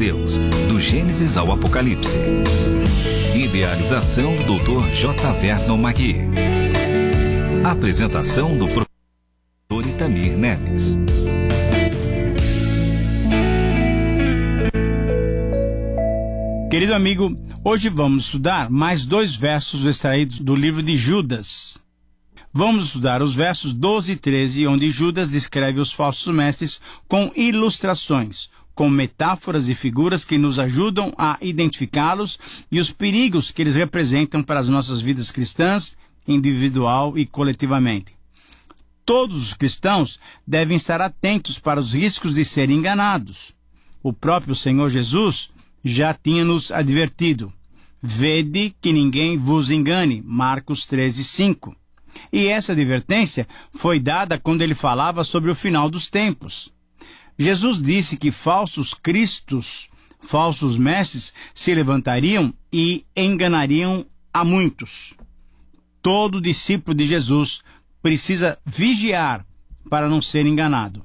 Deus, do Gênesis ao Apocalipse. Idealização do Dr. J. Vernon Magui. Apresentação do professor Itamir Neves. Querido amigo, hoje vamos estudar mais 2 versos extraídos do livro de Judas. Vamos estudar os versos 12 e 13, onde Judas descreve os falsos mestres com ilustrações, com metáforas e figuras que nos ajudam a identificá-los e os perigos que eles representam para as nossas vidas cristãs, individual e coletivamente. Todos os cristãos devem estar atentos para os riscos de serem enganados. O próprio Senhor Jesus já tinha nos advertido: vede que ninguém vos engane, Marcos 13:5. E essa advertência foi dada quando ele falava sobre o final dos tempos. Jesus disse que falsos cristos, falsos mestres, se levantariam e enganariam a muitos. Todo discípulo de Jesus precisa vigiar para não ser enganado.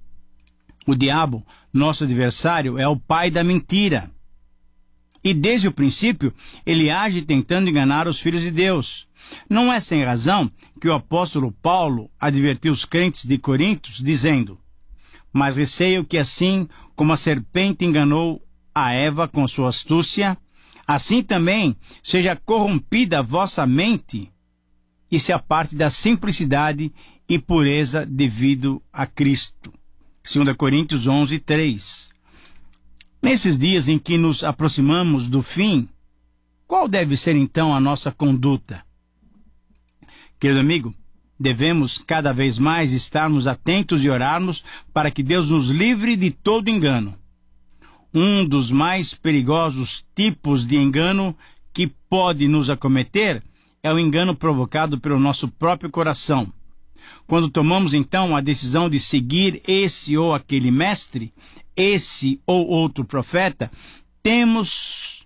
O diabo, nosso adversário, é o pai da mentira. E desde o princípio, ele age tentando enganar os filhos de Deus. Não é sem razão que o apóstolo Paulo advertiu os crentes de Corinto, dizendo: mas receio que assim como a serpente enganou a Eva com sua astúcia, assim também seja corrompida a vossa mente e se aparte da simplicidade e pureza devido a Cristo. 2 Coríntios 11:3. Nesses dias em que nos aproximamos do fim, qual deve ser então a nossa conduta? Querido amigo, devemos cada vez mais estarmos atentos e orarmos para que Deus nos livre de todo engano. Um dos mais perigosos tipos de engano que pode nos acometer é o engano provocado pelo nosso próprio coração. Quando tomamos então a decisão de seguir esse ou aquele mestre, esse ou outro profeta, temos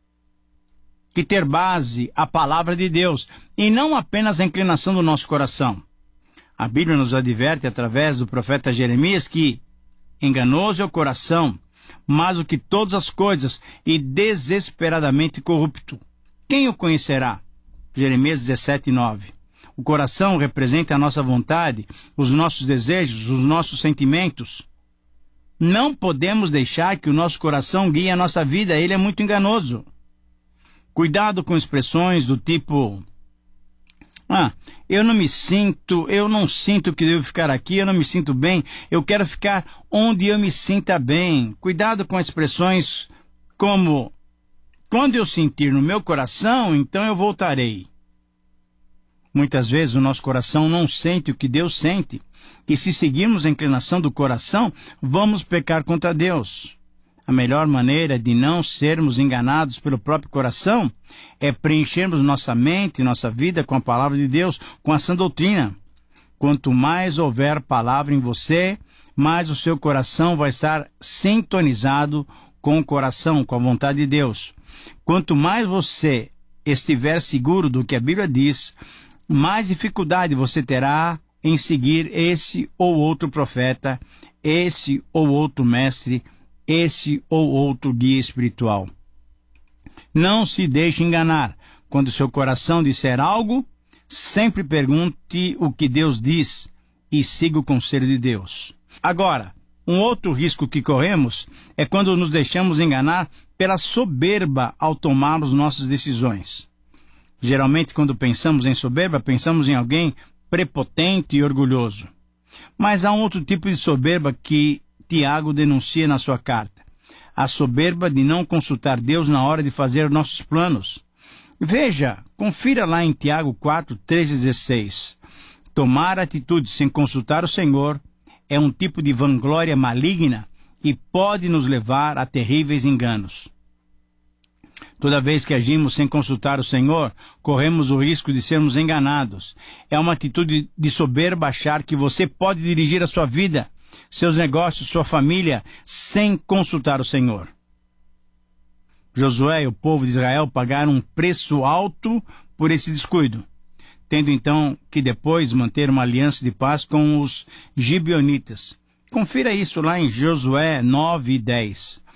que ter base a palavra de Deus e não apenas a inclinação do nosso coração. A Bíblia nos adverte através do profeta Jeremias que enganoso é o coração, mais do que todas as coisas, e desesperadamente corrupto. Quem o conhecerá? Jeremias 17:9. O coração representa a nossa vontade, os nossos desejos, os nossos sentimentos. Não podemos deixar que o nosso coração guie a nossa vida, ele é muito enganoso. Cuidado com expressões do tipo: eu não sinto que devo ficar aqui, eu não me sinto bem, eu quero ficar onde eu me sinta bem. Cuidado com expressões como: quando eu sentir no meu coração, então eu voltarei. Muitas vezes o nosso coração não sente o que Deus sente, e se seguirmos a inclinação do coração, vamos pecar contra Deus. A melhor maneira de não sermos enganados pelo próprio coração é preenchermos nossa mente e nossa vida com a palavra de Deus, com a sã doutrina. Quanto mais houver palavra em você, mais o seu coração vai estar sintonizado com o coração, com a vontade de Deus. Quanto mais você estiver seguro do que a Bíblia diz, mais dificuldade você terá em seguir esse ou outro profeta, esse ou outro mestre, esse ou outro guia espiritual. Não se deixe enganar. Quando seu coração disser algo, sempre pergunte o que Deus diz e siga o conselho de Deus. Agora, um outro risco que corremos é quando nos deixamos enganar pela soberba ao tomarmos nossas decisões. Geralmente, quando pensamos em soberba, pensamos em alguém prepotente e orgulhoso. Mas há um outro tipo de soberba que Tiago denuncia na sua carta: a soberba de não consultar Deus na hora de fazer nossos planos. Veja, confira lá em Tiago 4:13-16. Tomar atitude sem consultar o Senhor é um tipo de vanglória maligna e pode nos levar a terríveis enganos. Toda vez que agimos sem consultar o Senhor, corremos o risco de sermos enganados. É uma atitude de soberba achar que você pode dirigir a sua vida, seus negócios, sua família, sem consultar o Senhor. Josué e o povo de Israel pagaram um preço alto por esse descuido, tendo então que depois manter uma aliança de paz com os gibeonitas. Confira isso lá em Josué 9:10.